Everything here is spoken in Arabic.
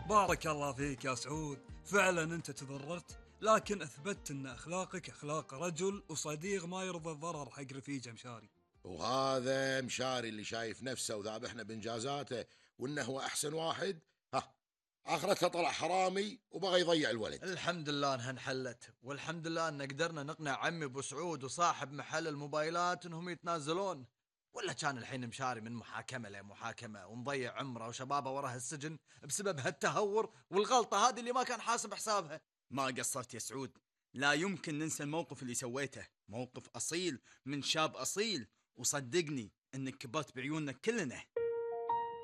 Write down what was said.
بارك الله فيك يا سعود، فعلا انت تضررت، لكن اثبتت ان اخلاقك اخلاق رجل وصديق ما يرضى الضرر حق رفيجه مشاري. وهذا مشاري اللي شايف نفسه وذابحنا بإنجازاته وإنه هو أحسن واحد، ها، آخرته طلع حرامي وبغى يضيع الولد. الحمد لله انها انحلت، والحمد لله ان قدرنا نقنع عمي ابو سعود وصاحب محل الموبايلات انهم يتنازلون، ولا كان الحين مشاري من محاكمة لمحاكمة ومضيع عمره وشبابه وراه السجن بسبب هالتهور والغلطة هذه اللي ما كان حاسب حسابها. ما قصرت يا سعود، لا يمكن ننسى الموقف اللي سويته، موقف أصيل من شاب أصيل، وصدقني انك كبرت بعيوننا كلنا.